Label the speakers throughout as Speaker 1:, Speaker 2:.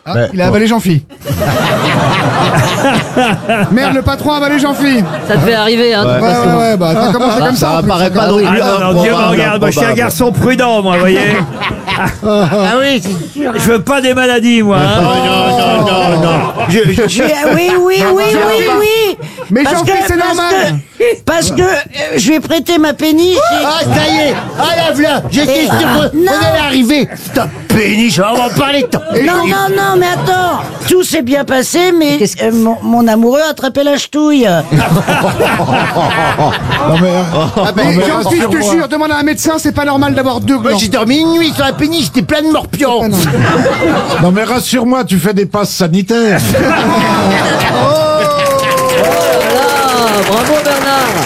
Speaker 1: Il a avalé Jean-Phi. Merde, le patron a avalé Jean-Phi.
Speaker 2: Ça devait arriver, hein.
Speaker 1: Ouais, bah t'as commencé comme ça.
Speaker 3: Ça apparaît pas non plus.
Speaker 4: Non, Dieu me regarde, moi je suis un garçon prudent, moi, vous voyez.
Speaker 3: Ah oui, c'est sûr.
Speaker 4: Je veux pas des maladies, moi. Hein.
Speaker 3: Non.
Speaker 5: Oui.
Speaker 1: Mais
Speaker 5: Parce
Speaker 1: Jean-Phi,
Speaker 5: que-
Speaker 1: c'est normal.
Speaker 5: Parce que je lui ai prêté ma péniche.
Speaker 3: Ah, ça y est. Ah, là, voilà. J'étais sûr qu'on
Speaker 5: non.
Speaker 3: allait arriver. Ta péniche, on va en parler.
Speaker 5: Non, mais attends. Tout s'est bien passé, mais
Speaker 2: Qu'est-ce que-
Speaker 5: mon amoureux a attrapé la ch'touille.
Speaker 1: Mais Jean-Phi, je te jure, demande à un médecin, c'est pas normal d'avoir deux
Speaker 3: Moi,
Speaker 1: glands.
Speaker 3: j'ai dormi une nuit sur la péniche, j'étais plein de morpions.
Speaker 1: Ah, non.
Speaker 6: Non mais rassure-moi, tu fais des passes sanitaires.
Speaker 2: Ah, bravo Bernard.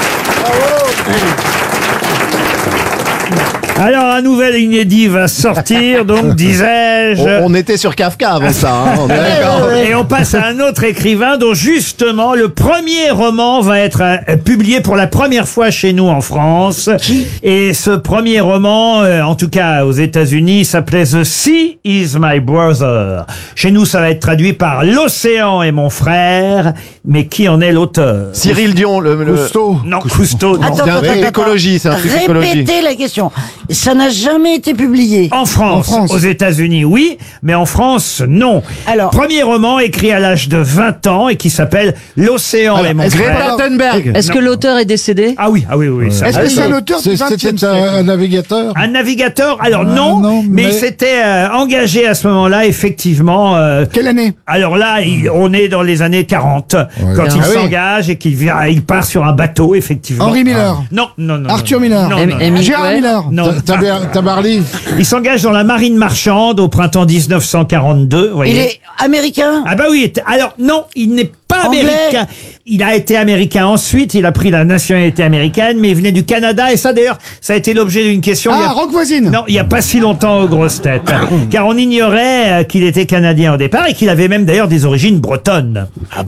Speaker 4: Alors, un nouvel inédit va sortir, donc, disais-je.
Speaker 3: On était sur Kafka avant ça, hein, on est d'accord.
Speaker 4: Et on passe à un autre écrivain dont justement le premier roman va être publié pour la première fois chez nous en France. Et ce premier roman, en tout cas aux États-Unis, s'appelait The Sea is my brother. Chez nous, ça va être traduit par L'océan est mon frère. Mais qui en est l'auteur?
Speaker 3: Cyril Dion,
Speaker 6: Cousteau.
Speaker 4: Non, Cousteau, non.
Speaker 5: Attends,
Speaker 3: C'est un truc écologie, c'est un truc écologie.
Speaker 5: Répétez la question. Ça n'a jamais été publié.
Speaker 4: En France, aux États-Unis, oui, mais en France, non.
Speaker 5: Alors-
Speaker 4: Premier roman écrit à l'âge de 20 ans et qui s'appelle L'océan est mon frère.
Speaker 3: Thunberg.
Speaker 2: Est-ce que l'auteur est décédé?
Speaker 4: Ah oui,
Speaker 1: Est-ce que c'est un auteur du 20e
Speaker 6: C'était
Speaker 1: siècle?
Speaker 6: un navigateur.
Speaker 4: Un navigateur, alors non,
Speaker 6: non,
Speaker 4: mais il
Speaker 6: mais-
Speaker 4: s'était engagé à ce moment-là, effectivement.
Speaker 1: Quelle année?
Speaker 4: Alors là, on est dans les années 40, quand il s'engage et il part sur un bateau, effectivement.
Speaker 1: Henri Miller.
Speaker 4: Non.
Speaker 1: Arthur Miller.
Speaker 4: Non, non, non.
Speaker 2: Émile
Speaker 1: Gérard
Speaker 2: Coué.
Speaker 1: Miller.
Speaker 4: Non.
Speaker 6: Tabarly.
Speaker 4: Il s'engage dans la marine marchande au printemps 1942, vous voyez.
Speaker 5: Il est américain.
Speaker 4: Ah bah oui, alors non, il n'est pas
Speaker 5: Anglais.
Speaker 4: américain. Il a été américain ensuite, il a pris la nationalité américaine, mais il venait du Canada, et ça d'ailleurs, ça a été l'objet d'une question. il y
Speaker 1: Ah,
Speaker 4: a-
Speaker 1: Rock Voisine.
Speaker 4: Non, il n'y a pas si longtemps aux grosses têtes. Car on ignorait qu'il était canadien au départ et qu'il avait même d'ailleurs des origines bretonnes.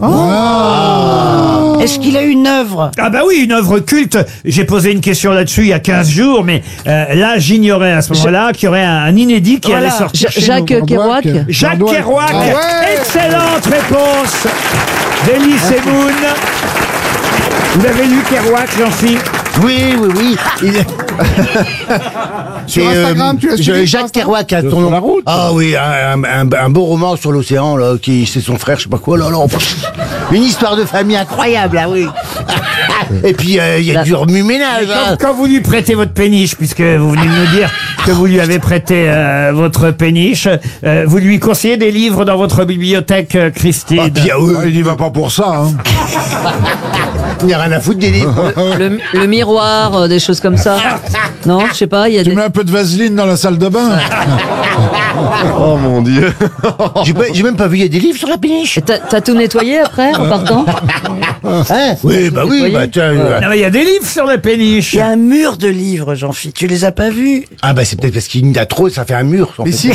Speaker 5: Est-ce qu'il a une œuvre?
Speaker 4: Ah bah oui, une œuvre culte. J'ai posé une question là-dessus il y a 15 jours, mais là, j'ignorais à ce moment-là qu'il y aurait un inédit qui
Speaker 5: Voilà.
Speaker 4: allait sortir chez
Speaker 2: Jacques
Speaker 4: nous.
Speaker 2: Kerouac.
Speaker 4: Jacques
Speaker 6: Kerouac.
Speaker 4: Kerouac.
Speaker 1: Ah ouais.
Speaker 4: Excellente réponse d'Elie Moon. Vous avez lu Kerouac, Jean-Philippe?
Speaker 3: Oui.
Speaker 1: Sur Instagram, tu l'as suivi sur
Speaker 3: Jacques
Speaker 1: Insta
Speaker 3: Kerouac a
Speaker 6: Sur
Speaker 3: son nom.
Speaker 6: la route.
Speaker 3: Ah oui, un beau roman sur l'océan, là, qui c'est son frère, je sais pas quoi, là. Une histoire de famille incroyable, ah oui. Et puis, il y a du remue-ménage. hein.
Speaker 4: Quand vous lui prêtez votre péniche, puisque vous venez de nous dire que vous lui avez prêté votre péniche, vous lui conseillez des livres dans votre bibliothèque, Christine?
Speaker 3: Ah, puis, oui,
Speaker 6: Il n'y va pas pour ça. Hein.
Speaker 3: il n'y a rien à foutre des livres.
Speaker 2: Le miroir, des choses comme ça. Non, je sais pas, il y a
Speaker 6: Tu
Speaker 2: des...
Speaker 6: mets un peu de vaseline dans la salle de bain.
Speaker 3: Oh mon Dieu. J'ai même pas vu, il y a des livres sur la péniche.
Speaker 2: Et T'as tout nettoyé après, en partant?
Speaker 3: Hein oui, bah oui, bah tiens.
Speaker 4: Non, mais il y a des livres sur la péniche.
Speaker 5: Il y a un mur de livres, Jean-Philippe. Tu les as pas vus?
Speaker 3: Ah bah c'est peut-être parce qu'il y en a trop, ça fait un mur. Mais si.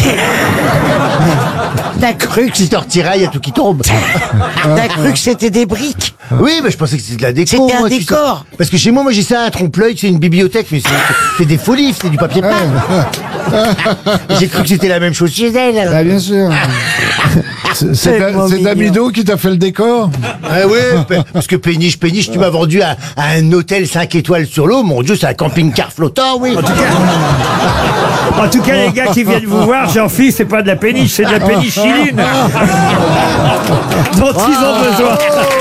Speaker 3: T'as cru que si tu retirais, il y a tout qui tombe.
Speaker 5: T'as cru que c'était des briques?
Speaker 3: Oui, mais je pensais que c'était de la déco.
Speaker 5: C'était un
Speaker 3: moi, tu sais.
Speaker 5: décor.
Speaker 3: Parce que chez moi, j'ai ça, un trompe-l'œil, c'est une bibliothèque, mais c'est des faux livres, c'est du papier peint. J'ai cru que c'était la même chose chez elle.
Speaker 1: Ah, bien sûr.
Speaker 6: C'est Damido qui t'a fait le décor.
Speaker 3: Ah ouais, parce que péniche, tu m'as vendu à un hôtel 5 étoiles sur l'eau. Mon Dieu, c'est un camping-car flottant, oui.
Speaker 4: En tout cas, les gars qui viennent vous voir, Jean-Philippe, c'est pas de la péniche, c'est de la pénichiline dont ils ont besoin.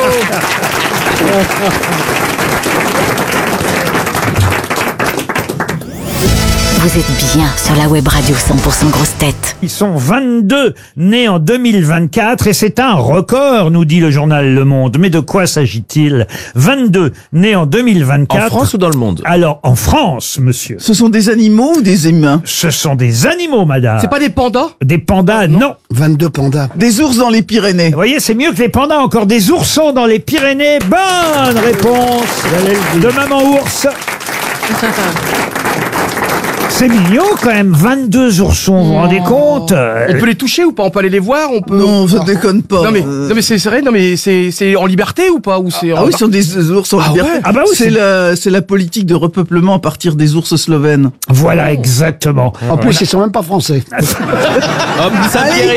Speaker 7: Vous êtes bien sur la web radio 100% grosse tête.
Speaker 4: Ils sont 22 nés en 2024 et c'est un record, nous dit le journal Le Monde. Mais de quoi s'agit-il? 22 nés en 2024.
Speaker 8: En France ou dans le monde?
Speaker 4: Alors, en France, monsieur.
Speaker 9: Ce sont des animaux ou des humains?
Speaker 4: Ce sont des animaux, madame.
Speaker 8: C'est pas des pandas?
Speaker 4: Des pandas, non.
Speaker 1: 22 pandas.
Speaker 9: Des ours dans les Pyrénées?
Speaker 4: Vous voyez, c'est mieux que les pandas, encore des oursons dans les Pyrénées. Bonne réponse de Maman Ours. C'est mignon quand même, 22 oursons, vous vous rendez compte?
Speaker 8: On peut les toucher ou pas? On peut aller les voir? On peut...
Speaker 9: Non, ça déconne pas.
Speaker 8: Non mais c'est vrai, non mais c'est en liberté ou pas? Ou c'est
Speaker 9: Ah oui, ce sont des ours en liberté.
Speaker 8: ouais.
Speaker 4: Ah bah oui,
Speaker 9: c'est la politique de repeuplement à partir des ours slovènes.
Speaker 4: Voilà, exactement.
Speaker 1: En plus, ils sont même pas français.
Speaker 9: Allez,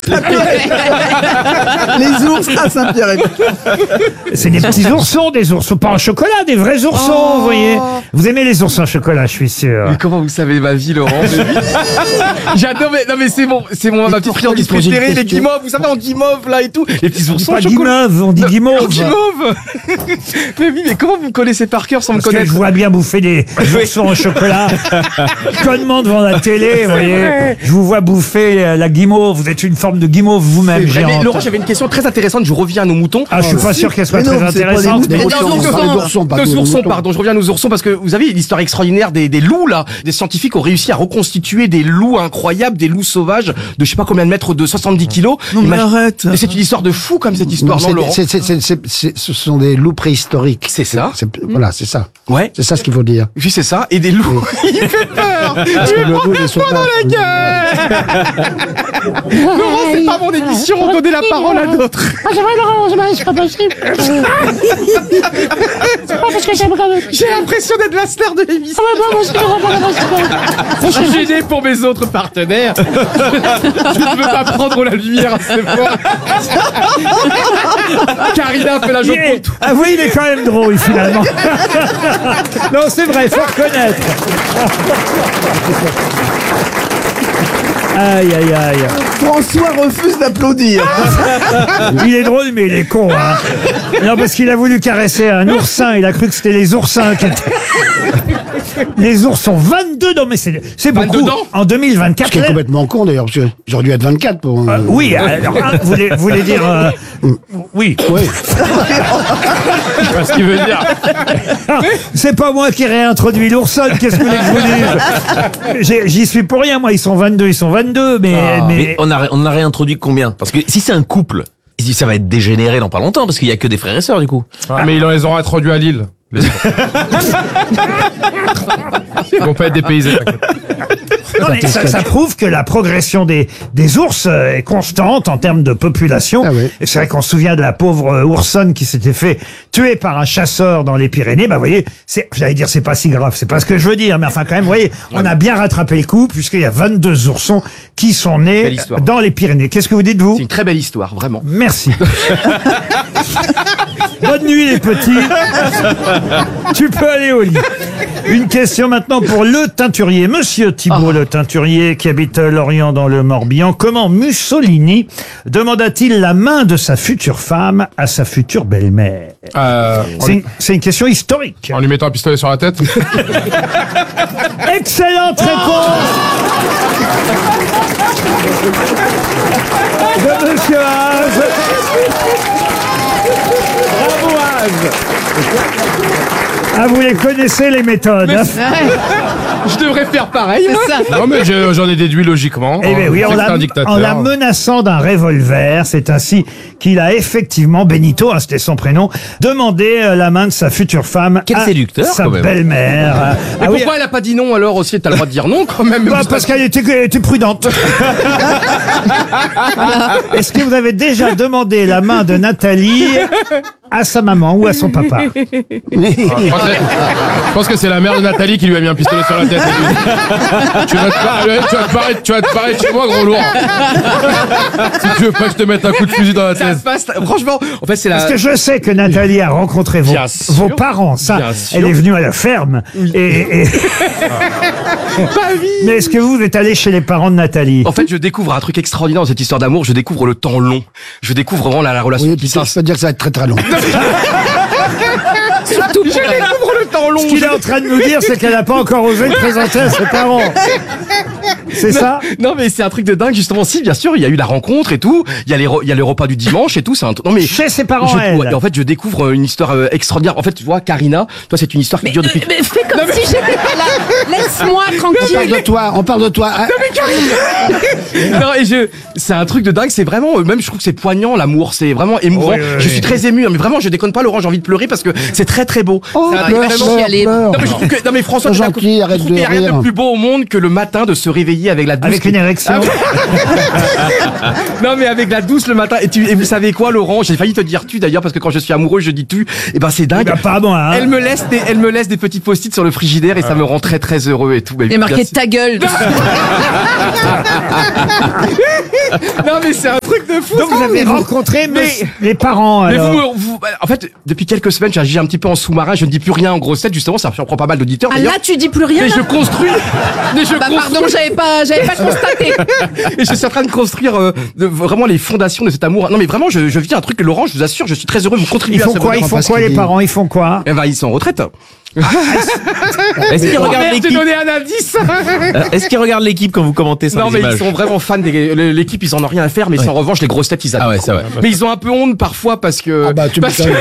Speaker 9: les ours à Saint-Pierre-et-Miquelon.
Speaker 4: C'est des petits oursons, des oursons pas en chocolat, des vrais oursons, vous voyez. Vous aimez les oursons en chocolat, je suis sûr.
Speaker 8: Mais comment vous savez ma vie, Laurent? J'adore, mais non mais c'est ma petite friandise préférée, les guimauves, vous savez, en guimauve là et tout, les petits oursons
Speaker 4: Pas
Speaker 8: en chocolat.
Speaker 4: guimauve, on dit guimauve.
Speaker 8: En guimauve. Mais oui, mais comment vous connaissez par cœur sans me
Speaker 4: Parce que
Speaker 8: connaître?
Speaker 4: je vois bien bouffer des oursons en chocolat, connement devant la télé, vous voyez. Je vous vois bouffer la guimauve, vous êtes une forme de guimauve vous-même,
Speaker 8: Mais
Speaker 4: géante.
Speaker 8: Laurent, j'avais une question très intéressante, je reviens à nos moutons.
Speaker 4: Ah, je suis pas sûr qu'elle soit
Speaker 9: Mais non,
Speaker 4: très
Speaker 9: c'est pas des
Speaker 4: intéressante.
Speaker 9: moutons.
Speaker 1: Des
Speaker 8: Nos
Speaker 1: oursons, pas
Speaker 8: nos
Speaker 1: des
Speaker 8: oursons,
Speaker 1: moutons.
Speaker 8: pardon, je reviens à nos oursons parce que vous avez l'histoire extraordinaire des loups là. Des scientifiques ont réussi à reconstituer des loups incroyables, des loups sauvages de je sais pas combien de mètres, de 70 kilos.
Speaker 9: Non, mais arrête.
Speaker 8: Mais c'est une histoire de fou comme cette histoire, non, Laurent?
Speaker 1: Ce sont des loups préhistoriques.
Speaker 8: C'est ça.
Speaker 1: Voilà, c'est ça.
Speaker 8: Ouais.
Speaker 1: C'est ça ce qu'il faut dire.
Speaker 8: Oui, c'est ça. Et des loups. Il fait peur.
Speaker 1: Parce que le loup, il est sauvage.
Speaker 8: La gueule. Laurent, c'est pas mon émission, on donnait la parole à d'autres.
Speaker 10: Ah, c'est vrai, Laurent, c'est pas possible. C'est pas parce que j'aime quand même.
Speaker 8: J'ai l'impression d'être la star de l'émission.
Speaker 10: Ah, ouais, moi aussi,
Speaker 8: Je suis gêné pour mes autres partenaires. Je ne veux pas prendre la lumière à cette fois. Karina fait la joke pour tout.
Speaker 4: Ah oui, il est quand même drôle, finalement. Non, c'est vrai, faut reconnaître. Aïe, aïe, aïe.
Speaker 9: François refuse d'applaudir.
Speaker 4: Il est drôle, mais il est con, hein. Non, parce qu'il a voulu caresser un oursin, il a cru que c'était les oursins qui étaient... Les ours sont 22 dents, mais c'est beaucoup.
Speaker 8: 22 dents
Speaker 4: En 2024.
Speaker 1: Ce qui est complètement con d'ailleurs, parce que j'aurais dû être 24 pour...
Speaker 4: Oui, alors, vous voulez dire... oui.
Speaker 1: Oui.
Speaker 8: Je sais pas ce qu'il veut dire.
Speaker 4: C'est pas moi qui ai réintroduit l'oursonne, qu'est-ce que vous voulez que je vous dise? J'y suis pour rien, moi, ils sont 22, mais...
Speaker 11: Mais on a réintroduit combien? Parce que si c'est un couple, ça va être dégénéré dans pas longtemps, parce qu'il y a que des frères et sœurs, du coup.
Speaker 12: Ah, mais ils les auront introduits à Lille. Ils vont pas être dépaysés, t'inquiète.
Speaker 4: Non, mais ça prouve que la progression des ours est constante en termes de population.
Speaker 1: Ah oui.
Speaker 4: Et c'est vrai qu'on se souvient de la pauvre oursonne qui s'était fait tuer par un chasseur dans les Pyrénées. Bah, vous voyez, j'allais dire c'est pas si grave, c'est pas ce que je veux dire, mais enfin quand même, vous voyez, on a bien rattrapé le coup puisqu'il y a 22 oursons qui sont nés dans les Pyrénées. Qu'est-ce que vous dites, vous?
Speaker 8: C'est une très belle histoire, vraiment.
Speaker 4: Merci. Bonne nuit les petits. Tu peux aller au lit. Une question maintenant pour le teinturier. Monsieur Thibault le teinturier qui habite Lorient dans le Morbihan. Comment Mussolini demanda-t-il la main de sa future femme à sa future belle-mère? C'est une question historique.
Speaker 12: En lui mettant un pistolet sur la tête.
Speaker 4: Excellente réponse de Monsieur Haas. Bravo Haas. Ah, vous les connaissez les méthodes.
Speaker 8: Je devrais faire pareil.
Speaker 12: Non, mais j'en ai déduit logiquement.
Speaker 4: Eh bien oui,
Speaker 12: C'est un dictateur.
Speaker 4: en la menaçant d'un revolver, c'est ainsi qu'il a effectivement, Benito, hein, c'était son prénom, demandé la main de sa future femme
Speaker 11: Quel
Speaker 4: à
Speaker 11: séducteur,
Speaker 4: sa
Speaker 11: quand même.
Speaker 4: belle-mère.
Speaker 8: Mais pourquoi elle a pas dit non alors aussi? T'as le droit de dire non quand même.
Speaker 4: Bah, parce qu'elle était prudente. Est-ce que vous avez déjà demandé la main de Nathalie à sa maman ou à son papa?
Speaker 12: Je pense que c'est la mère de Nathalie qui lui a mis un pistolet sur la tête. Tu vas te barrer de chez moi, gros lourd. Si tu veux pas que je te mette un coup de fusil dans la
Speaker 8: Ça
Speaker 12: tête.
Speaker 8: se passe, franchement, en fait c'est la...
Speaker 4: Parce que je sais que Nathalie a rencontré
Speaker 8: Bien sûr.
Speaker 4: vos parents, ça.
Speaker 8: Bien sûr.
Speaker 4: Elle est venue à la ferme. Et... Mais est-ce que vous êtes allé chez les parents de Nathalie?
Speaker 8: En fait, je découvre un truc extraordinaire dans cette histoire d'amour. Je découvre le temps long. Je découvre vraiment la relation
Speaker 1: Oui,
Speaker 8: qui
Speaker 1: ça veut dire que ça va être très très long.
Speaker 8: Surtout je découvre le temps long.
Speaker 4: Ce qu'il est en train de nous dire, c'est qu'elle n'a pas encore osé le présenter à ses parents. C'est ça?
Speaker 8: Non, mais c'est un truc de dingue, justement. Si, bien sûr, il y a eu la rencontre et tout. Il y a le repas du dimanche et tout. C'est un non, mais.
Speaker 4: Chez ses parents, elle.
Speaker 8: En fait, je découvre une histoire extraordinaire. En fait, tu vois, Karina, toi, c'est une histoire qui dure depuis.
Speaker 13: Mais fais comme si j'étais pas là. Laisse-moi tranquille.
Speaker 3: On parle de toi.
Speaker 8: Non, mais Karina! Non, et c'est un truc de dingue. C'est vraiment, même, je trouve que c'est poignant, l'amour. C'est vraiment émouvant.
Speaker 4: Oui.
Speaker 8: Je suis très ému. Mais vraiment, je déconne pas, Laurent. J'ai envie de pleurer parce que c'est très, très beau.
Speaker 3: Oh,
Speaker 8: vraiment...
Speaker 3: pleure.
Speaker 8: Non, mais je trouve que, non, mais François,
Speaker 3: C'est gentil, arrête
Speaker 8: je trouve qu'il y a
Speaker 3: de
Speaker 8: rien
Speaker 3: rire.
Speaker 8: de plus beau au monde que le matin de se réveiller avec la douce.
Speaker 4: Avec une érection.
Speaker 8: Non, mais avec la douce le matin. Et vous savez quoi, Laurent? J'ai failli te dire tu d'ailleurs, parce que quand je suis amoureux, je dis tu. Et ben, c'est dingue.
Speaker 4: Bah, pas moi, hein.
Speaker 8: Elle me laisse des petits post-it sur le frigidaire et ça me rend très, très heureux et tout.
Speaker 13: Il est marqué ta gueule.
Speaker 8: Non, mais c'est un truc de fou.
Speaker 4: Donc vous avez rencontré les parents,
Speaker 8: Mais
Speaker 4: alors.
Speaker 8: en fait, depuis quelques semaines, j'agis un petit peu en sous-marin. Je ne dis plus rien en grosse tête, justement. Ça surprend pas mal d'auditeurs.
Speaker 13: Ah là, tu dis plus rien.
Speaker 8: Mais
Speaker 13: là
Speaker 8: je construis.
Speaker 13: Pardon, j'avais pas constaté.
Speaker 8: Et je suis en train de construire vraiment les fondations de cet amour. Non, mais vraiment, je vis un truc, Laurent, je vous assure, je suis très heureux de vous contribuer
Speaker 4: Ils
Speaker 8: à
Speaker 4: font
Speaker 8: ce
Speaker 4: quoi? Ils
Speaker 8: bonheur.
Speaker 4: font quoi, les parents? Ils font quoi?
Speaker 8: Eh ben, ils sont en retraite.
Speaker 11: Est-ce qu'ils regardent
Speaker 8: J'ai
Speaker 11: l'équipe?
Speaker 8: donné un indice.
Speaker 11: Est-ce qu'ils regardent l'équipe quand vous commentez sur
Speaker 8: Non,
Speaker 11: les
Speaker 8: mais
Speaker 11: images?
Speaker 8: ils sont vraiment fans l'équipe, ils en ont rien à faire, mais en revanche, les grosses têtes, ils adorent.
Speaker 11: Ah ouais, c'est vrai.
Speaker 8: Mais ils ont un peu honte parfois parce que.
Speaker 3: Ah bah, tu
Speaker 8: parce
Speaker 3: m'étonnes.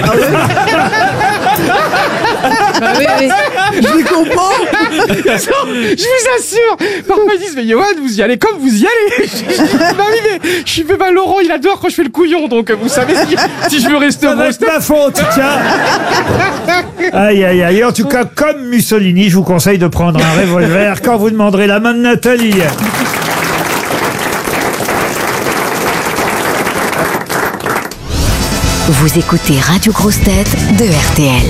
Speaker 13: Oui.
Speaker 9: Je les comprends.
Speaker 8: Je vous assure, parfois ils disent mais Johan, vous y allez comme vous y allez. Bah oui, mais je suis pas Laurent, il adore quand je fais le couillon, donc vous savez si je veux rester
Speaker 4: Ça
Speaker 8: au
Speaker 4: va
Speaker 8: grosse
Speaker 4: être ma faute, tiens. Aïe, aïe, aïe. En tout cas, comme Mussolini, je vous conseille de prendre un revolver quand vous demanderez la main de Nathalie.
Speaker 7: Vous écoutez Radio Grosse Tête de RTL.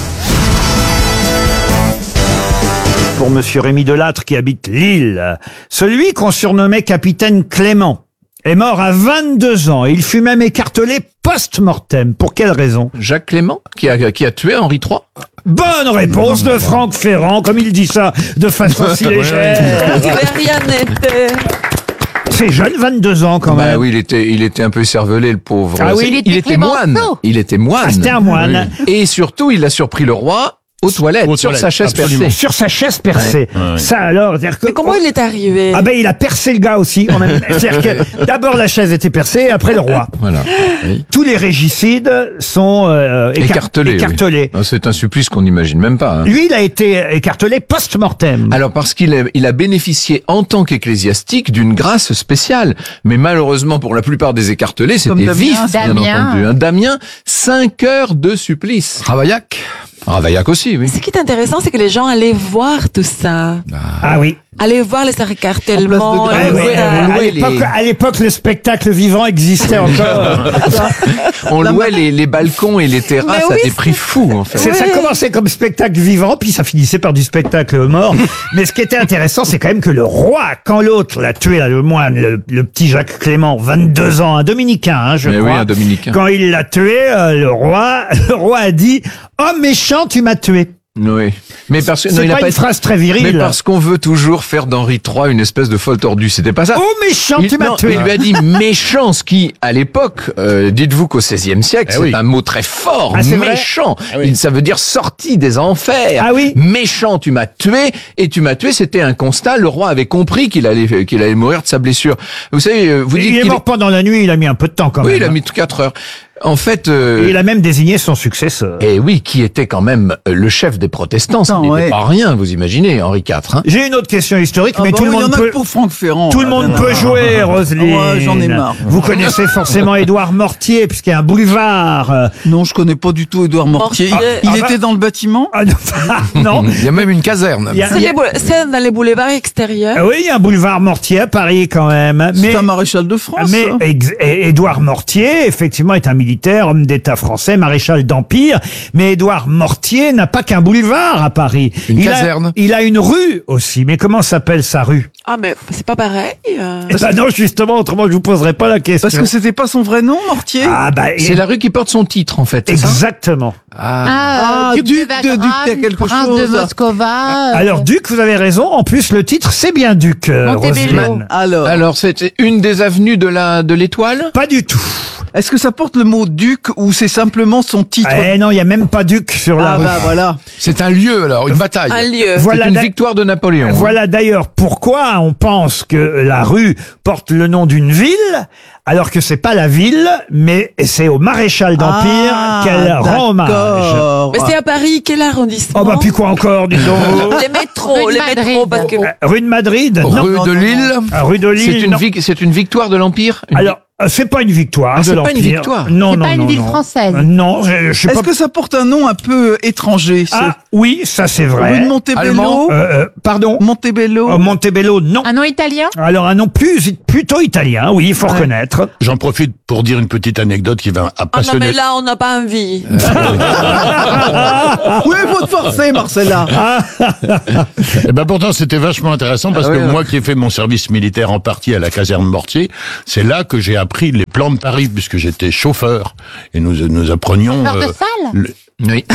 Speaker 4: Pour monsieur Rémi Delattre qui habite Lille, celui qu'on surnommait Capitaine Clément est mort à 22 ans et il fut même écartelé post-mortem. Pour quelle raison?
Speaker 12: Jacques Clément, qui a tué Henri III.
Speaker 4: Bonne réponse de Franck Ferrand, comme il dit ça de façon si légère.
Speaker 13: Rien n'était.
Speaker 4: C'est jeune, 22 ans quand même.
Speaker 12: Bah oui, il était un peu cervelé, le pauvre.
Speaker 4: Ah oui,
Speaker 12: il était moine. Il était moine.
Speaker 4: Ah, c'était un moine.
Speaker 12: Oui. Et surtout, il a surpris le roi aux toilettes, sur sa chaise percée.
Speaker 4: Sur sa chaise percée.
Speaker 12: Ouais.
Speaker 4: Ça alors, c'est-à-dire que...
Speaker 13: Mais comment il est arrivé?
Speaker 4: Ah ben il a percé le gars aussi. En même... C'est-à-dire que d'abord la chaise était percée, et après le roi.
Speaker 12: Voilà. Oui.
Speaker 4: Tous les régicides sont écartelés.
Speaker 12: Oui. Ah, c'est un supplice qu'on n'imagine même pas. Hein.
Speaker 4: Lui, il a été écartelé post-mortem.
Speaker 12: Alors parce qu'il a bénéficié en tant qu'ecclésiastique d'une grâce spéciale, mais malheureusement pour la plupart des écartelés, c'était vif, bien entendu. Damien, 5 heures de supplice. Ravaillac aussi, oui.
Speaker 13: Ce qui est intéressant, c'est que les gens allaient voir tout ça.
Speaker 4: Ah oui.
Speaker 13: Allaient voir les écartèlements.
Speaker 4: Ah oui, à l'époque, le spectacle vivant existait encore.
Speaker 12: On louait les balcons et les terrasses à des prix fous, en fait.
Speaker 4: Ça commençait comme spectacle vivant, puis ça finissait par du spectacle mort. Mais ce qui était intéressant, c'est quand même que le roi, quand l'autre l'a tué, là, le moine, le petit Jacques Clément, 22 ans, un dominicain, hein, je crois.
Speaker 12: Oui, un dominicain.
Speaker 4: Quand il l'a tué, le roi a dit « Oh méchant, tu m'as tué ».
Speaker 12: Oui. Mais parce que
Speaker 4: c'est pas une phrase très virile.
Speaker 12: Mais parce qu'on veut toujours faire d'Henri III une espèce de folle tordue. C'était pas ça.
Speaker 4: Oh méchant, tu m'as tué.
Speaker 12: Il lui a dit méchant, ce qui, à l'époque, dites-vous qu'au XVIe siècle, c'est un mot très fort. Méchant. Ça veut dire sorti des enfers.
Speaker 4: Ah oui.
Speaker 12: Méchant, tu m'as tué. Et tu m'as tué, c'était un constat. Le roi avait compris qu'il allait mourir de sa blessure. Vous savez, vous dites
Speaker 4: il est mort pendant la nuit, il a mis un peu de temps quand même.
Speaker 12: Oui, il a mis 4 heures. En fait,
Speaker 4: et il a même désigné son successeur.
Speaker 12: Et oui, qui était quand même le chef des protestants. Ça n'était pas rien, vous imaginez, Henri IV. Hein.
Speaker 4: J'ai une autre question historique, mais tout le monde peut.
Speaker 9: Pour Franck Ferrand.
Speaker 4: Tout le monde peut jouer, Roselyne.
Speaker 9: Ouais, j'en ai marre.
Speaker 4: Vous connaissez forcément Édouard Mortier, puisqu'il y a un boulevard.
Speaker 9: Non, je connais pas du tout Édouard Mortier. Il était dans le bâtiment.
Speaker 4: Non.
Speaker 12: Il y a même une caserne.
Speaker 13: C'est dans les boulevards extérieurs.
Speaker 4: Oui, il y a un boulevard Mortier à Paris quand même.
Speaker 9: C'est un maréchal de France.
Speaker 4: Mais Édouard Mortier, effectivement, est un militaire, homme d'État français, maréchal d'Empire. Mais Édouard Mortier n'a pas qu'un boulevard à Paris.
Speaker 12: Une caserne.
Speaker 4: Il a une rue aussi. Mais comment s'appelle sa rue?
Speaker 13: Ah, mais c'est pas pareil.
Speaker 4: Eh ben non, justement, autrement je vous poserai pas la question.
Speaker 9: Parce que c'était pas son vrai nom, Mortier.
Speaker 4: Ah bah,
Speaker 12: c'est la rue qui porte son titre, en fait.
Speaker 4: Exactement.
Speaker 9: Duc de quelque chose.
Speaker 10: de Moscova.
Speaker 4: Alors, Duc, vous avez raison. En plus, le titre, c'est bien Duc.
Speaker 10: Montebello.
Speaker 4: Roselyne.
Speaker 12: Alors, c'était une des avenues de l'Étoile?
Speaker 4: Pas du tout.
Speaker 9: Est-ce que ça porte le mot duc ou c'est simplement son titre?
Speaker 4: Eh non, il n'y a même pas duc sur la rue.
Speaker 9: bah voilà.
Speaker 12: C'est un lieu alors, une bataille.
Speaker 13: Un lieu.
Speaker 4: Voilà
Speaker 12: C'est une
Speaker 4: d'a-
Speaker 12: victoire de Napoléon.
Speaker 4: Voilà d'ailleurs pourquoi on pense que la rue porte le nom d'une ville, alors que c'est pas la ville, mais c'est au maréchal d'Empire qu'elle rend hommage.
Speaker 13: Mais c'est à Paris, quel arrondissement?
Speaker 4: Oh bah puis quoi encore, dis donc.
Speaker 13: Les métros, parce que...
Speaker 4: Rue de Madrid, non.
Speaker 12: Rue de Lille.
Speaker 4: Rue de Lille, non.
Speaker 12: C'est une victoire de l'Empire.
Speaker 4: Alors, c'est pas une victoire de
Speaker 12: c'est pas
Speaker 4: l'Empire.
Speaker 12: une victoire.
Speaker 4: Non,
Speaker 10: C'est
Speaker 4: non,
Speaker 10: pas
Speaker 4: non,
Speaker 10: une ville
Speaker 4: non.
Speaker 10: française.
Speaker 4: Non, je sais
Speaker 9: Est-ce
Speaker 4: pas.
Speaker 9: que ça porte un nom un peu étranger?
Speaker 4: Ah oui, ça c'est vrai.
Speaker 9: Rue de Montebello.
Speaker 12: Allemand.
Speaker 4: Pardon.
Speaker 9: Montebello.
Speaker 4: Montebello, non.
Speaker 10: Un nom italien?
Speaker 4: Alors un nom plutôt italien, oui, il faut reconnaître.
Speaker 6: J'en profite pour dire une petite anecdote qui va
Speaker 13: Ah non,
Speaker 6: passionner.
Speaker 13: mais là, on n'a pas envie.
Speaker 9: Oui, il faut te forcer, Marcella.
Speaker 6: Eh ben pourtant c'était vachement intéressant parce que moi qui ai fait mon service militaire en partie à la caserne Mortier, c'est là que j'ai appris les plans de Paris puisque j'étais chauffeur et nous apprenions.
Speaker 10: Chauffeur de salle?
Speaker 12: Oui.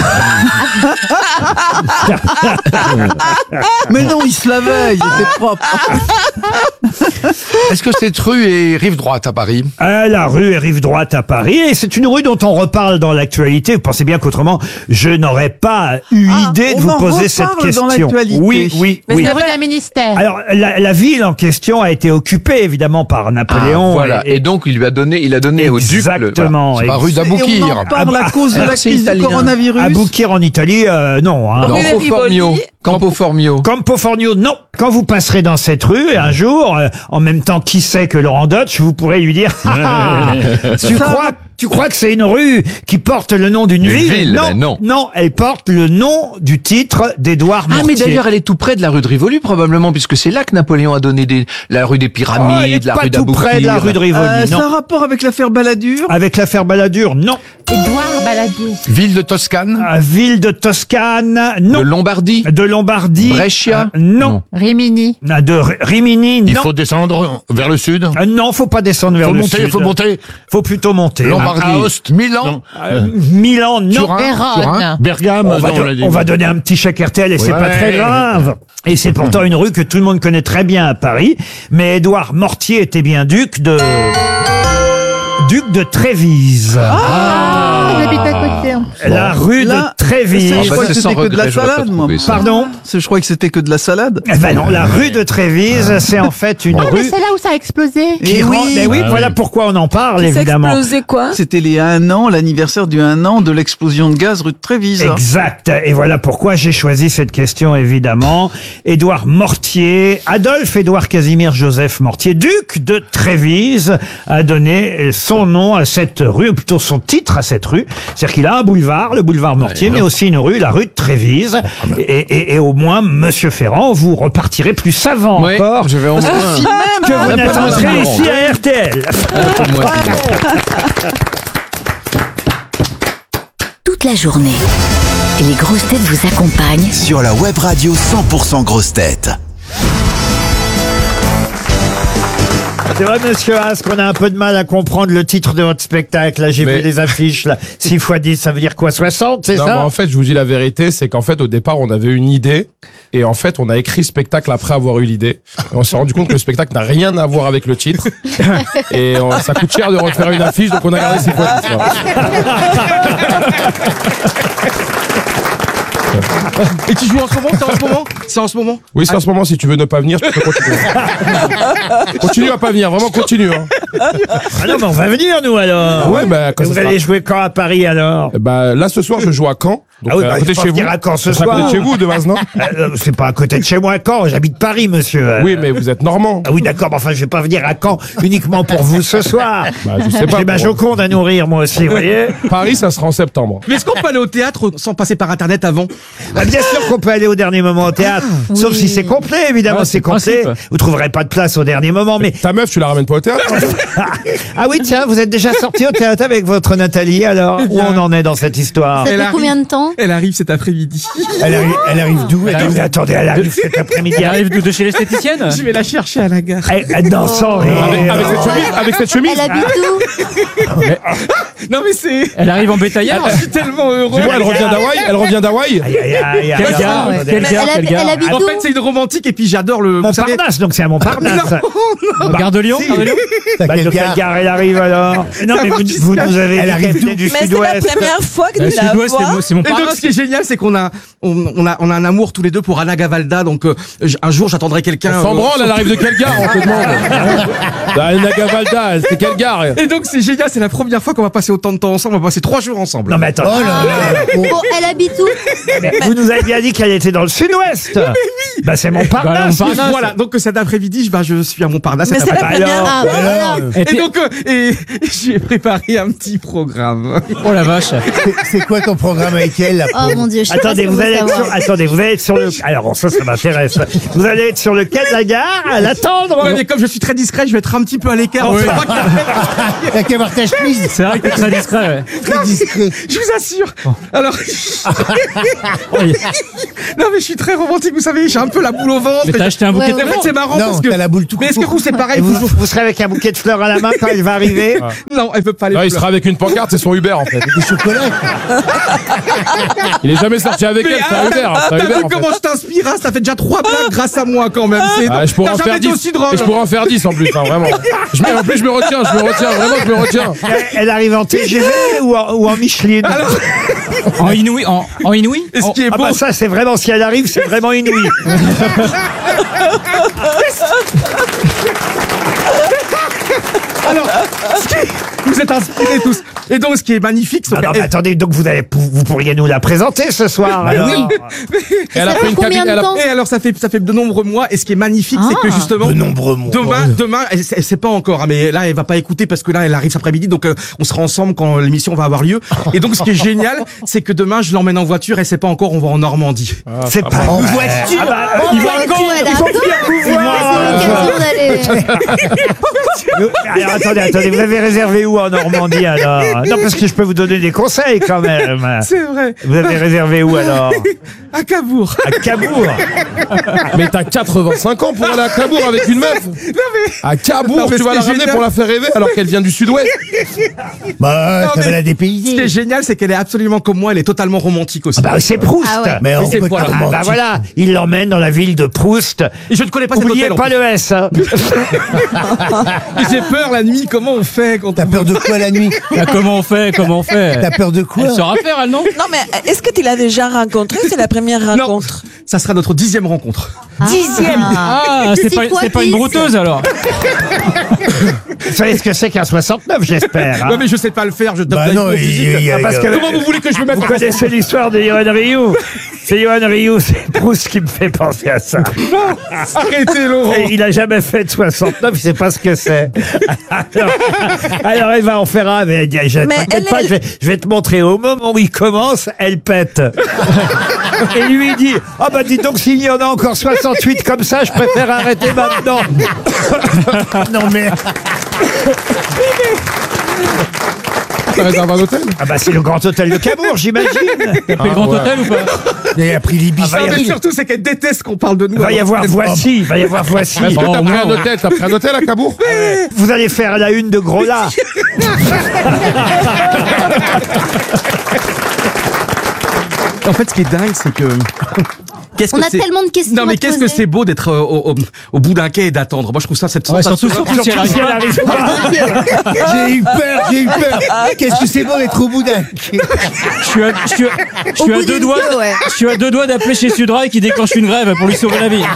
Speaker 9: Mais non, il se lavait, il était propre.
Speaker 12: Est-ce que cette rue est rive droite à Paris?
Speaker 4: La rue est rive droite à Paris et c'est une rue dont on reparle dans l'actualité. Vous pensez bien qu'autrement, je n'aurais pas eu idée de
Speaker 9: on
Speaker 4: vous
Speaker 9: en
Speaker 4: poser cette
Speaker 9: reparle dans
Speaker 4: question.
Speaker 9: l'actualité.
Speaker 4: Oui, oui,
Speaker 13: Mais
Speaker 4: oui.
Speaker 10: La rue d'un ministère.
Speaker 4: Alors, la ville en question a été occupée évidemment par Napoléon.
Speaker 12: Voilà. Et donc il a donné au duc.
Speaker 4: Exactement.
Speaker 12: C'est pas rue
Speaker 9: Et on
Speaker 12: d'Aboukir.
Speaker 9: en parle à cause de la
Speaker 12: c'est
Speaker 9: crise du
Speaker 12: italien.
Speaker 9: coronavirus.
Speaker 4: Aboukir en Italie, non. Hein.
Speaker 12: Non,
Speaker 13: Rue
Speaker 12: Campo Formio.
Speaker 13: Rivoli.
Speaker 12: Campo Formio.
Speaker 4: Campo Formio, non. Quand vous passerez dans cette rue, un jour, en même temps, qui sait que Laurent Dutch, vous pourrez lui dire, tu crois que c'est une rue qui porte le nom d'une ville?
Speaker 12: Ben non.
Speaker 4: Non, elle porte le nom du titre d'Édouard
Speaker 11: Ah,
Speaker 4: Mortier.
Speaker 11: mais d'ailleurs, elle est tout près de la rue de Rivoli, probablement, puisque c'est là que Napoléon a donné la rue des
Speaker 4: elle
Speaker 11: Pyramides,
Speaker 4: est
Speaker 11: la
Speaker 4: pas
Speaker 11: rue
Speaker 4: tout
Speaker 11: d'Aboukir.
Speaker 4: près de la rue de Rivoli,
Speaker 9: C'est un
Speaker 4: non.
Speaker 9: rapport avec l'affaire Balladur?
Speaker 4: Avec l'affaire Balladur, non.
Speaker 10: Édouard Balladur.
Speaker 12: Ville de Toscane.
Speaker 4: Ville de Toscane, non.
Speaker 12: De Lombardie.
Speaker 4: De Lombardie.
Speaker 12: Brescia.
Speaker 4: Non.
Speaker 10: Rimini.
Speaker 4: De Rimini, non.
Speaker 6: Il faut descendre vers le sud.
Speaker 4: Non, faut pas descendre vers le sud.
Speaker 6: Faut monter.
Speaker 4: Faut plutôt monter.
Speaker 12: Lombardie.
Speaker 6: Aoste.
Speaker 12: Milan.
Speaker 4: Milan, non.
Speaker 10: Vérone.
Speaker 6: Bergame.
Speaker 4: On va donner un petit chèque RTL et c'est pas très grave. Et c'est pourtant une rue que tout le monde connaît très bien à Paris. Mais Édouard Mortier était bien duc de Trévise.
Speaker 10: J'habite à côté.
Speaker 4: La rue
Speaker 9: Là,
Speaker 4: de Trévise.
Speaker 9: Je crois que
Speaker 12: c'est sans
Speaker 9: c'était que de la
Speaker 12: regret, j'aurais pas
Speaker 9: salade, moi.
Speaker 12: trouvé ça.
Speaker 4: Pardon?
Speaker 9: Je crois que c'était que de la salade.
Speaker 4: Eh ben non, la rue de Trévise, c'est en fait une
Speaker 10: Oh, mais
Speaker 4: rue
Speaker 10: c'est là où ça a explosé.
Speaker 4: qui
Speaker 9: Eh
Speaker 4: rend...
Speaker 9: oui.
Speaker 4: Mais oui, voilà pourquoi on en parle,
Speaker 13: C'est
Speaker 4: évidemment.
Speaker 13: explosé quoi?
Speaker 9: C'était les 1 an, l'anniversaire du 1 an de l'explosion de gaz rue de Trévise.
Speaker 4: Exact. Et voilà pourquoi j'ai choisi cette question, évidemment. Édouard Mortier, Adolphe Édouard Casimir Joseph Mortier, duc de Trévise, a donné son nom à cette rue, ou plutôt son titre à cette rue. C'est-à-dire qu'il a un boulevard, le boulevard Mortier, mais aussi une rue, la rue de Trévise. Et au moins, Monsieur Ferrand, vous repartirez plus savant
Speaker 12: Oui,
Speaker 4: encore
Speaker 12: je vais en moins.
Speaker 4: que vous
Speaker 12: Un peu
Speaker 4: n'attendrez
Speaker 12: moins
Speaker 4: ici à RTL.
Speaker 7: Toute la journée, les grosses têtes vous accompagnent
Speaker 14: Sur la web radio 100% grosses têtes.
Speaker 4: C'est vrai, monsieur Haas, qu'on a un peu de mal à comprendre le titre de votre spectacle. Là, j'ai vu les affiches, là. 6 x 10, ça veut dire quoi? 60, c'est
Speaker 8: Non,
Speaker 4: ça?
Speaker 8: mais en fait, je vous dis la vérité, c'est qu'en fait, au départ, on avait une idée, et en fait, on a écrit spectacle après avoir eu l'idée. Et on s'est rendu compte que le spectacle n'a rien à voir avec le titre. Et ça coûte cher de refaire une affiche, donc on a gardé 6 fois 10.
Speaker 15: Et tu joues en ce moment? C'est en ce moment? C'est en ce moment?
Speaker 8: Oui, c'est en ce moment, si tu veux ne pas venir, tu peux continuer. Continue à pas venir, vraiment continue. Hein.
Speaker 4: Ah non, mais on va venir, nous, alors.
Speaker 8: Ouais, bah, quand
Speaker 4: vous
Speaker 8: ça
Speaker 4: allez
Speaker 8: sera-
Speaker 4: jouer quand à Paris, alors?
Speaker 8: Bah, là, ce soir, je joue à Caen. Donc,
Speaker 4: Ah oui,
Speaker 8: à
Speaker 4: bah,
Speaker 8: côté de
Speaker 4: faut
Speaker 8: chez vous.
Speaker 4: venir à Caen ce
Speaker 8: Ça sera à côté
Speaker 4: soir.
Speaker 8: de chez vous, de base, non?
Speaker 4: C'est pas à côté de chez moi, Caen. J'habite Paris, monsieur.
Speaker 8: Oui, mais vous êtes normand.
Speaker 4: Ah oui, d'accord, mais enfin, je vais pas venir à Caen uniquement pour vous ce soir.
Speaker 8: Bah, je sais pas.
Speaker 4: J'ai ma Joconde à nourrir, moi aussi, vous voyez?
Speaker 8: Paris, ça sera en septembre.
Speaker 15: Mais est-ce qu'on peut aller au théâtre sans passer par Internet avant?
Speaker 4: Bah, bien sûr qu'on peut aller au dernier moment au théâtre, sauf si c'est complet, évidemment,
Speaker 8: Ah,
Speaker 4: c'est
Speaker 8: c'est
Speaker 4: complet.
Speaker 8: principe.
Speaker 4: Vous trouverez pas de place au dernier moment, mais...
Speaker 8: Ta meuf, tu la ramènes pas au théâtre?
Speaker 4: Ah oui, tiens, vous êtes déjà sorti au théâtre avec votre Nathalie, alors? Où on en est dans cette histoire?
Speaker 10: Ça fait combien de temps? quand?
Speaker 15: Elle arrive cet après-midi.
Speaker 3: Elle arrive d'où?
Speaker 4: Attendez, elle arrive cet après-midi.
Speaker 16: Il arrive de chez l'esthéticienne.
Speaker 15: Je vais la chercher à la gare.
Speaker 4: Dansant.
Speaker 8: Avec cette chemise.
Speaker 10: Elle habite où?
Speaker 15: Non mais c'est...
Speaker 16: Elle arrive en bétaillère.
Speaker 15: Je suis tellement heureux.
Speaker 8: Elle revient d'Hawaï.
Speaker 16: Quelle gare?
Speaker 10: Elle habite
Speaker 15: En
Speaker 10: où?
Speaker 15: fait, c'est une romantique et puis j'adore le...
Speaker 4: Montparnasse, donc c'est à Montparnasse.
Speaker 16: Gare de Lyon.
Speaker 4: De quelle gare elle arrive alors? Non, mais vous nous avez dit du
Speaker 13: Mais c'est la
Speaker 4: sud-ouest.
Speaker 13: première fois que
Speaker 16: Le
Speaker 13: tu la
Speaker 16: sud-ouest,
Speaker 13: vois.
Speaker 16: c'est mon
Speaker 15: Et donc, ce qui est génial, c'est qu'on a un amour tous les deux pour Anna Gavalda. Donc, un jour, j'attendrai quelqu'un.
Speaker 8: Sans branle, elle arrive de quelle gare, on te demande? Anna Gavalda, c'est quelle gare?
Speaker 15: Et donc, c'est génial, c'est la première fois qu'on va passer autant de temps ensemble. On va passer 3 jours ensemble.
Speaker 4: Non, mais attends.
Speaker 10: Bon, elle habite où?
Speaker 4: Vous nous avez bien dit qu'elle était dans le sud-ouest. Mais oui. Bah, c'est Montparnasse.
Speaker 15: Voilà, donc cet après-midi, je suis à Montparnasse.
Speaker 13: Mais c'est la première.
Speaker 10: Ah, bah, voilà.
Speaker 15: Et donc, j'ai préparé un petit programme.
Speaker 16: Oh la vache.
Speaker 3: C'est quoi ton programme avec elle là?
Speaker 10: Oh mon Dieu, je sais pas
Speaker 4: Attendez,
Speaker 10: ce que
Speaker 4: vous allez être
Speaker 10: savoir.
Speaker 4: sur, attendez, vous allez être sur le. Alors ça m'intéresse. Vous allez être sur le quai de la gare à l'attendre.
Speaker 15: Ouais, mais comme je suis très discret, je vais être un petit peu à l'écart.
Speaker 4: Oui.
Speaker 3: T'as qu'à voir ta chemise.
Speaker 16: C'est vrai que t'es très discret. Ouais.
Speaker 3: Très discret.
Speaker 15: Je vous assure. Alors. Non, mais je suis très romantique, vous savez, j'ai un peu la boule au ventre.
Speaker 16: Mais t'as acheté un bouquet de
Speaker 15: En fait,
Speaker 16: fleurs.
Speaker 15: c'est marrant
Speaker 3: Non,
Speaker 15: parce que.
Speaker 3: t'as la boule tout
Speaker 15: Mais est-ce que vous, c'est pareil?
Speaker 4: Et vous serez avec un bouquet de fleurs à la main quand elle va arriver.
Speaker 15: Non, elle peut pas aller.
Speaker 8: Non, il sera avec une pancarte, c'est son Uber en fait.
Speaker 3: Des chocolats.
Speaker 8: Il est jamais sorti avec elle, c'est un Uber. C'est un
Speaker 15: T'as
Speaker 8: Uber
Speaker 15: vu
Speaker 8: en
Speaker 15: comment
Speaker 8: fait.
Speaker 15: je t'inspire? Ça fait déjà 3 blagues grâce à moi quand même.
Speaker 8: Je pourrais en
Speaker 15: T'as
Speaker 8: faire
Speaker 15: jamais été
Speaker 8: 10.
Speaker 15: aussi drôle.
Speaker 8: Et je pourrais en faire 10 en plus, hein, vraiment. En plus, je me retiens, vraiment, je me retiens.
Speaker 4: Elle arrive en TGV ou en Micheline.
Speaker 16: En Inouï. En Inouï.
Speaker 15: Et ce qui est
Speaker 4: Ah
Speaker 15: beau,
Speaker 4: bah ça, c'est vraiment, si elle arrive, c'est vraiment inouï.
Speaker 15: alors, vous êtes inspirés tous. Et donc, ce qui est magnifique, c'est
Speaker 4: Ah non, mais attendez, donc vous pourriez nous la présenter ce soir.
Speaker 3: Bah
Speaker 4: alors.
Speaker 3: oui.
Speaker 8: Elle a
Speaker 10: Ça
Speaker 8: pris
Speaker 10: fait
Speaker 8: une
Speaker 10: combien
Speaker 8: cabine.
Speaker 10: de temps?
Speaker 15: Et alors, ça fait de nombreux mois. Et ce qui est magnifique, c'est que justement,
Speaker 3: De nombreux mois.
Speaker 15: demain, elle sait pas encore, hein, mais là, elle va pas écouter parce que là, elle arrive cet après-midi, donc on sera ensemble quand l'émission va avoir lieu. Et donc, ce qui est génial, c'est que demain, je l'emmène en voiture. Elle sait pas encore, on va en Normandie.
Speaker 4: C'est pas
Speaker 3: En voiture.
Speaker 4: Ah bah,
Speaker 10: Oh,
Speaker 4: il va
Speaker 10: bah,
Speaker 4: encore.
Speaker 10: elle
Speaker 4: il faut
Speaker 10: attend.
Speaker 4: bien vous voir.
Speaker 10: C'est l'occasion d'aller.
Speaker 4: Alors attendez, vous avez réservé où en Normandie alors? Non, parce que je peux vous donner des conseils quand même.
Speaker 15: C'est vrai.
Speaker 4: Vous avez réservé où alors?
Speaker 15: À Cabourg.
Speaker 4: À Cabourg.
Speaker 8: Mais t'as 85 ans pour aller à Cabourg avec une meuf. À Cabourg,
Speaker 15: Non, mais
Speaker 8: tu vas la
Speaker 15: ce qui est
Speaker 8: ramener
Speaker 15: génial-
Speaker 8: pour la faire rêver alors qu'elle vient du sud-ouest.
Speaker 3: Bah,
Speaker 15: Non,
Speaker 3: ça va
Speaker 15: mais
Speaker 3: la
Speaker 15: Ce qui est
Speaker 3: dépayser.
Speaker 15: génial, c'est qu'elle est absolument comme moi. Elle est totalement romantique aussi.
Speaker 4: Bah c'est Proust.
Speaker 10: Ah ouais.
Speaker 3: Mais on
Speaker 15: c'est
Speaker 3: peut
Speaker 15: voilà.
Speaker 3: pas
Speaker 4: Ah bah voilà, il l'emmène dans la ville de Proust.
Speaker 15: Et je ne connais pas cet
Speaker 4: Oubliez
Speaker 15: hôtel. en
Speaker 4: pas
Speaker 15: plus.
Speaker 4: le S. Hein.
Speaker 15: Et j'ai peur la nuit. Comment on fait quand
Speaker 3: T'as peur de quoi la nuit?
Speaker 16: Bah, comment on fait?
Speaker 3: T'as peur de quoi?
Speaker 16: Elle saura faire, elle, non?
Speaker 13: Non, mais est-ce que tu l'as déjà rencontré? C'est la première
Speaker 15: Non,
Speaker 13: rencontre.
Speaker 15: ça sera notre 10e rencontre.
Speaker 16: Ah, c'est
Speaker 10: quoi,
Speaker 16: pas une
Speaker 10: Kiss?
Speaker 16: brouteuse alors.
Speaker 4: Vous savez ce que c'est qu'un 69, j'espère. Hein.
Speaker 15: Ouais, mais je sais pas le faire. Je
Speaker 3: Bah
Speaker 15: dois
Speaker 3: non,
Speaker 4: parce que
Speaker 15: Comment vous voulez que je me mette
Speaker 4: vous connaissez l'histoire de Johan Rioux. C'est Johan Rioux, c'est Proust qui me fait penser à ça.
Speaker 15: Arrêtez, Laurent.
Speaker 4: Et il a jamais fait de 69, il sait pas ce que c'est. Alors Eva en fera, mais elle dit, t'inquiète pas, je vais te montrer. Au moment où il commence, elle pète. Et lui il dit, ah bah dis donc s'il y en a encore 68 comme ça, je préfère arrêter maintenant.
Speaker 3: Non mais.
Speaker 8: T'as réservé un hôtel?
Speaker 4: Ah bah c'est le Grand Hôtel de Cabourg, j'imagine.
Speaker 16: T'as pris le Grand Hôtel ou pas?
Speaker 3: Il a pris l'Ibis.
Speaker 15: Non, mais surtout, c'est qu'elle déteste qu'on parle de nous.
Speaker 4: Il va y avoir Voici, il va y avoir Voici.
Speaker 8: Est-ce que t'as pris un hôtel? T'as pris un hôtel à Cabourg?
Speaker 4: Vous allez faire la une de Gros là.
Speaker 15: En fait, ce qui est dingue, c'est que.
Speaker 10: On a tellement de questions.
Speaker 15: Non, mais
Speaker 10: à te
Speaker 15: qu'est-ce que
Speaker 10: poser.
Speaker 15: c'est beau d'être au bout d'un quai et d'attendre. Moi, je trouve ça cette sensation.
Speaker 16: surtout si elle arrive pas.
Speaker 3: J'ai eu peur. Qu'est-ce que c'est bon d'être au bout d'un.
Speaker 16: Je suis à deux doigts.
Speaker 10: ouais.
Speaker 16: Je suis à 2 doigts d'appeler chez Sudrail qui déclenche une grève pour lui sauver la vie.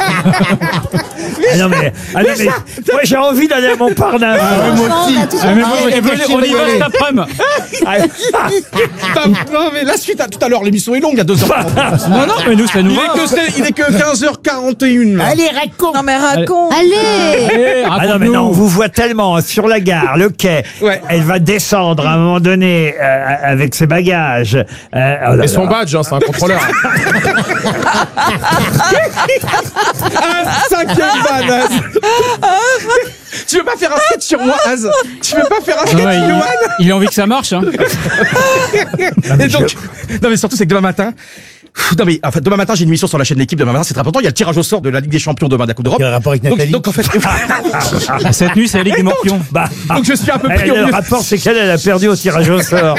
Speaker 4: Ah non mais moi j'ai envie d'aller à Montparnasse.
Speaker 10: Moi aussi.
Speaker 16: Mais bon, on y va cet après-midi.
Speaker 15: Non, mais la suite, tout à l'heure, l'émission est longue, il y a 2 heures.
Speaker 16: Non, mais nous, ça nous va.
Speaker 15: Il est que 15h41. là.
Speaker 3: Allez, raconte.
Speaker 13: Non, mais raconte.
Speaker 10: Allez.
Speaker 4: Ah non mais non, on vous voit tellement sur la gare, le quai.
Speaker 15: Ouais.
Speaker 4: Elle va descendre à un moment donné avec ses bagages.
Speaker 8: Et son badge, hein, c'est un contrôleur.
Speaker 15: Cinquième vanne, Az. Tu veux pas faire un sketch sur moi, Az? Tu veux pas faire un sketch
Speaker 16: Ouais,
Speaker 15: sur moi?
Speaker 16: il a envie que ça marche. Hein.
Speaker 15: Et donc, non mais surtout c'est que demain matin, demain matin, j'ai une émission sur la chaîne L'équipe. Demain matin, c'est très important. Il y a le tirage au sort de la Ligue des Champions demain de la Coupe d'Europe.
Speaker 3: Il y a un rapport avec Nathalie.
Speaker 15: Donc en fait,
Speaker 16: Cette nuit, c'est la Ligue des Morpions.
Speaker 15: donc je suis un peu pris au
Speaker 4: Le
Speaker 15: mieux.
Speaker 4: rapport, c'est qu'elle a perdu au tirage au sort.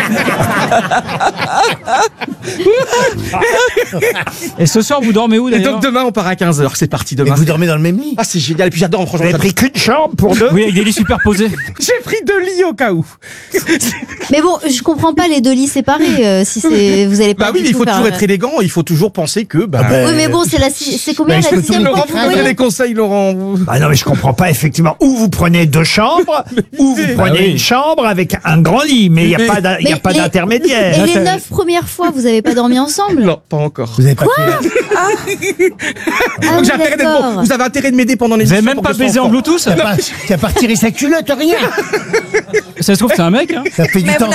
Speaker 16: Et ce soir, vous dormez où
Speaker 15: Et
Speaker 16: d'ailleurs
Speaker 15: donc demain, on part à 15h. C'est parti demain.
Speaker 3: Et vous dormez dans le même lit?
Speaker 15: Ah, c'est génial. Et puis j'adore,
Speaker 4: Vous
Speaker 15: franchement.
Speaker 4: avez pris qu'une chambre pour deux?
Speaker 16: Oui, avec des lits superposés.
Speaker 15: J'ai pris 2 lits au cas où.
Speaker 10: Mais bon, je comprends pas les deux lits séparés. Si c'est, vous allez pas.
Speaker 15: Bah oui, mais il faut toujours être élégant. Il faut toujours penser que.
Speaker 10: Oui, mais bon, c'est combien la sixième
Speaker 15: Laurent,
Speaker 10: fois que
Speaker 15: vous
Speaker 10: vous
Speaker 15: me donnez
Speaker 10: voyez
Speaker 15: des conseils, Laurent.
Speaker 4: Ah non, mais je comprends pas effectivement. Ou vous prenez 2 chambres, ou vous prenez une chambre avec un grand lit, mais il n'y a pas
Speaker 10: Mais les-
Speaker 4: d'intermédiaire.
Speaker 10: Et les 9 premières fois, vous avez pas dormi ensemble?
Speaker 15: Non, pas encore.
Speaker 3: Vous avez pas
Speaker 10: Ah
Speaker 15: Donc
Speaker 10: oui,
Speaker 15: j'ai intérêt d'être
Speaker 10: d'accord.
Speaker 15: bon. Vous avez intérêt de m'aider pendant les
Speaker 16: Vous avez même pas baisé en Bluetooth?
Speaker 3: Tu as pas retiré sa culotte, rien.
Speaker 16: Ça se trouve, c'est un mec. Hein.
Speaker 3: Ça fait du temps.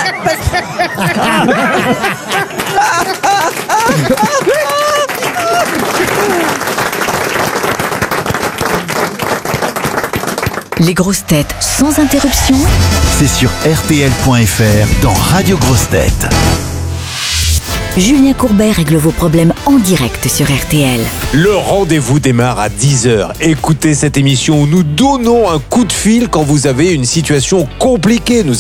Speaker 7: Les grosses têtes sans interruption.
Speaker 14: C'est sur RTL.fr dans Radio Grosses Têtes.
Speaker 7: Julien Courbet règle vos problèmes en direct sur RTL.
Speaker 17: Le rendez-vous démarre à 10h. Écoutez cette émission où nous donnons un coup de fil quand vous avez une situation compliquée. Nous